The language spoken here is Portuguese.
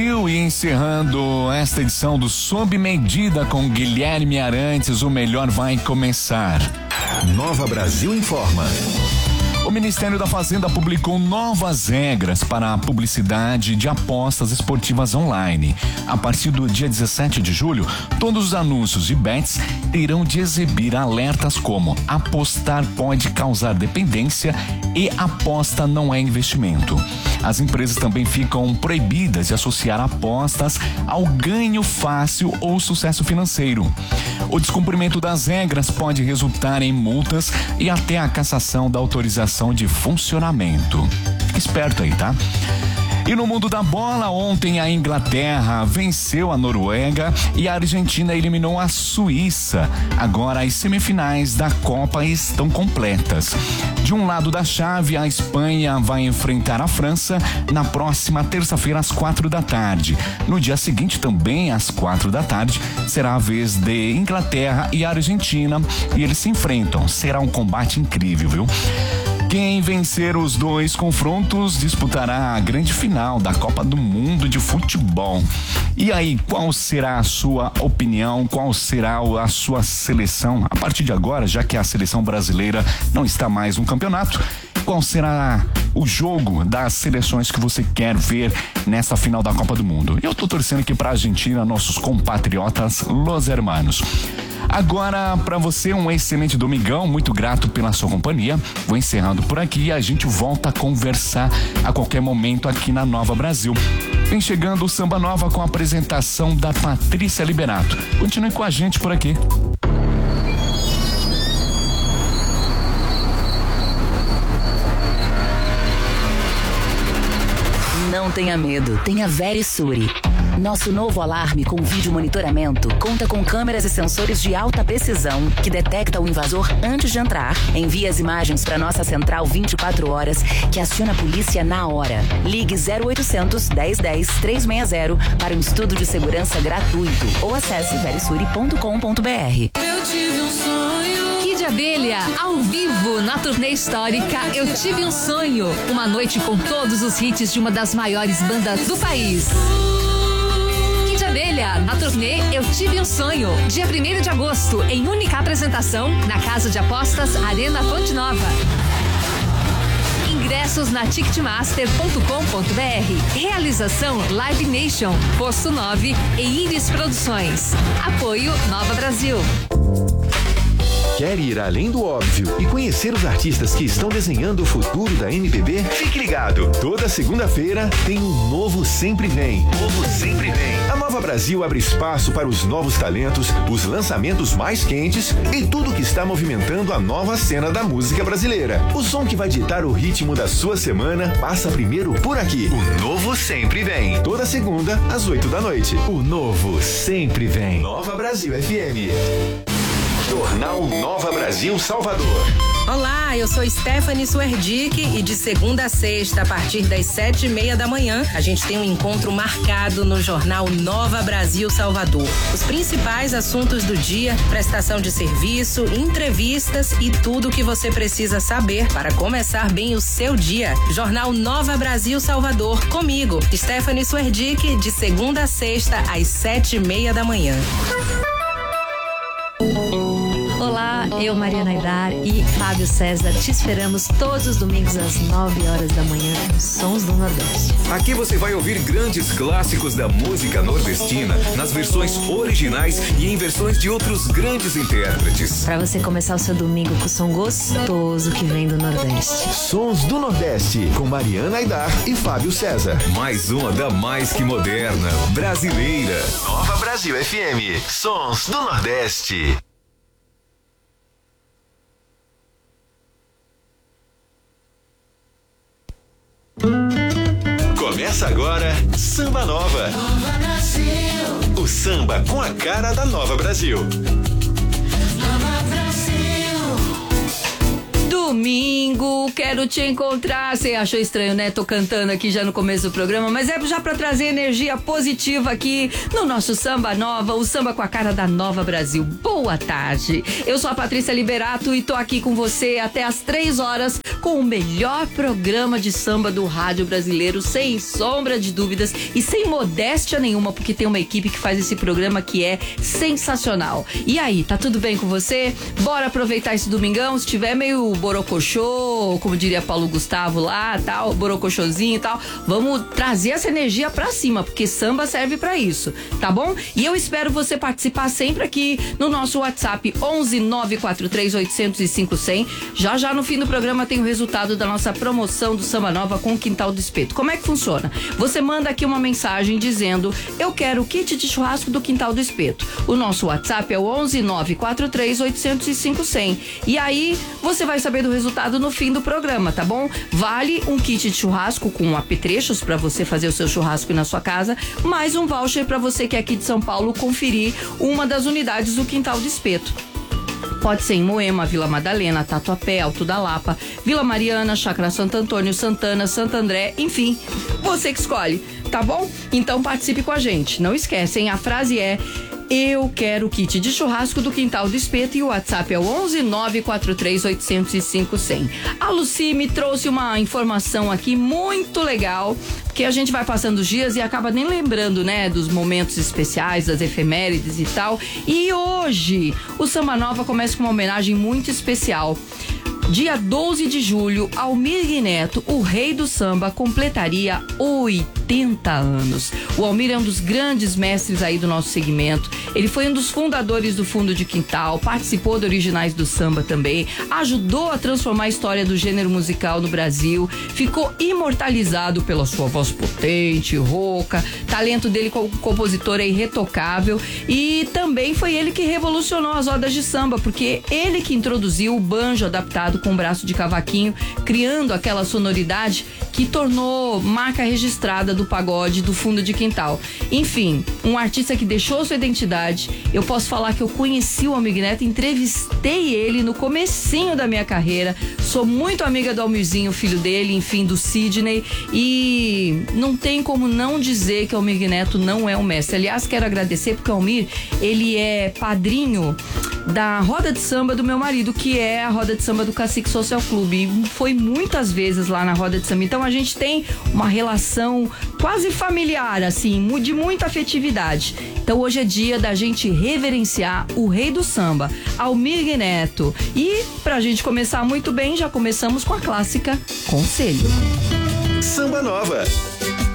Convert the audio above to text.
E encerrando esta edição do Sob Medida com Guilherme Arantes, o melhor vai começar. Nova Brasil informa. O Ministério da Fazenda publicou novas regras para a publicidade de apostas esportivas online. A partir do dia 17 de julho, todos os anúncios de bets terão de exibir alertas como apostar pode causar dependência e aposta não é investimento. As empresas também ficam proibidas de associar apostas ao ganho fácil ou sucesso financeiro. O descumprimento das regras pode resultar em multas e até a cassação da autorização de funcionamento. Esperto aí, tá? E no mundo da bola, ontem a Inglaterra venceu a Noruega e a Argentina eliminou a Suíça. Agora as semifinais da Copa estão completas. De um lado da chave, a Espanha vai enfrentar a França na próxima terça-feira às 16h. No dia seguinte, também às 16h, será a vez de Inglaterra e Argentina e eles se enfrentam. Será um combate incrível, viu? Quem vencer os dois confrontos disputará a grande final da Copa do Mundo de Futebol. E aí, qual será a sua opinião? Qual será a sua seleção? A partir de agora, já que a seleção brasileira não está mais no campeonato, qual será o jogo das seleções que você quer ver nessa final da Copa do Mundo? Eu tô torcendo aqui pra Argentina, nossos compatriotas, los hermanos. Agora, para você, um excelente domingão, muito grato pela sua companhia. Vou encerrando por aqui e a gente volta a conversar a qualquer momento aqui na Nova Brasil. Vem chegando o Samba Nova com a apresentação da Patrícia Liberato. Continue com a gente por aqui. Não tenha medo, tenha Verisure. Nosso novo alarme com vídeo monitoramento conta com câmeras e sensores de alta precisão que detecta o invasor antes de entrar, envia as imagens para nossa central 24 horas que aciona a polícia na hora. Ligue 0800 1010 360 para um estudo de segurança gratuito ou acesse verisure.com.br. Eu tive um sonho. Kid Abelha, ao vivo na turnê histórica Eu Tive um Sonho. Uma noite com todos os hits de uma das maiores bandas do país. Abelha, na turnê Eu Tive um Sonho, dia 1º de agosto, em única apresentação na Casa de Apostas Arena Fonte Nova. Ingressos na ticketmaster.com.br. Realização Live Nation, Posto 9 e Iris Produções. Apoio Nova Brasil. Quer ir além do óbvio e conhecer os artistas que estão desenhando o futuro da MPB? Fique ligado! Toda segunda-feira tem um Novo Sempre Vem. Novo Sempre Vem. A Nova Brasil abre espaço para os novos talentos, os lançamentos mais quentes e tudo que está movimentando a nova cena da música brasileira. O som que vai ditar o ritmo da sua semana passa primeiro por aqui. O Novo Sempre Vem. Toda segunda, às 8h. O Novo Sempre Vem. Nova Brasil FM. Jornal Nova Brasil Salvador. Olá, eu sou Stephanie Suerdick e de segunda a sexta, a partir das 7h30 da manhã, a gente tem um encontro marcado no Jornal Nova Brasil Salvador. Os principais assuntos do dia, prestação de serviço, entrevistas e tudo o que você precisa saber para começar bem o seu dia. Jornal Nova Brasil Salvador, comigo, Stephanie Suerdick, de segunda a sexta, às 7h30 da manhã. Olá, eu, Mariana Aidar e Fábio César te esperamos todos os domingos às 9h da manhã nos Sons do Nordeste. Aqui você vai ouvir grandes clássicos da música nordestina nas versões originais e em versões de outros grandes intérpretes. Para você começar o seu domingo com o som gostoso que vem do Nordeste. Sons do Nordeste com Mariana Aidar e Fábio César. Mais uma da mais que moderna, brasileira. Nova Brasil FM. Sons do Nordeste. Começa agora Samba Nova. Nova Brasil. O samba com a cara da Nova Brasil. Nova Brasil. domingo, quero te encontrar. Você achou estranho, né? Tô cantando aqui já no começo do programa, mas é já pra trazer energia positiva aqui no nosso Samba Nova, o samba com a cara da Nova Brasil. Boa tarde. Eu sou a Patrícia Liberato e tô aqui com você até às 3 horas com o melhor programa de samba do rádio brasileiro, sem sombra de dúvidas e sem modéstia nenhuma, porque tem uma equipe que faz esse programa que é sensacional. E aí, tá tudo bem com você? Bora aproveitar esse domingão, se tiver meio borocochô, como diria Paulo Gustavo lá, tal, borocochôzinho e tal, vamos trazer essa energia pra cima, porque samba serve pra isso, tá bom? E eu espero você participar sempre aqui no nosso WhatsApp 11 943 805 100. Já no fim do programa tem o resultado da nossa promoção do Samba Nova com o Quintal do Espeto. Como é que funciona? Você manda aqui uma mensagem dizendo: eu quero o kit de churrasco do Quintal do Espeto. O nosso WhatsApp é o 11 943 805 100. E aí você vai saber do resultado no fim do programa, tá bom? Vale um kit de churrasco com apetrechos para você fazer o seu churrasco na sua casa, mais um voucher para você que é aqui de São Paulo conferir uma das unidades do Quintal do Espeto. Pode ser em Moema, Vila Madalena, Tatuapé, Alto da Lapa, Vila Mariana, Chácara Santo Antônio, Santana, Santo André, enfim, você que escolhe, tá bom? Então participe com a gente. Não esquecem, a frase é: eu quero o kit de churrasco do Quintal do Espeto, e o WhatsApp é o 11 943 805 100. A Lucy me trouxe uma informação aqui muito legal, porque a gente vai passando os dias e acaba nem lembrando, né, dos momentos especiais, das efemérides e tal. E hoje o Samba Nova começa com uma homenagem muito especial. Dia 12 de julho, Almir Neto, o rei do samba, completaria 80 anos. O Almir é um dos grandes mestres aí do nosso segmento. Ele foi um dos fundadores do Fundo de Quintal, participou de Originais do Samba também, ajudou a transformar a história do gênero musical no Brasil, ficou imortalizado pela sua voz potente, rouca, talento dele como compositor é irretocável, e também foi ele que revolucionou as rodas de samba, porque ele que introduziu o banjo adaptado com um braço de cavaquinho, criando aquela sonoridade que tornou marca registrada do pagode do Fundo de Quintal. Enfim, um artista que deixou sua identidade. Eu posso falar que eu conheci o Almir Neto, entrevistei ele no comecinho da minha carreira, sou muito amiga do Almirzinho, filho dele, enfim, do Sidney, e não tem como não dizer que o Almir Neto não é um mestre. Aliás, quero agradecer porque o Almir, ele é padrinho da roda de samba do meu marido, que é a roda de samba do Cacique Social Clube, e foi muitas vezes lá na roda de samba. Então a gente tem uma relação quase familiar, assim, de muita afetividade. Então hoje é dia da gente reverenciar o rei do samba, Almir Neto. E pra gente começar muito bem, já começamos com a clássica Conselho. Samba Nova.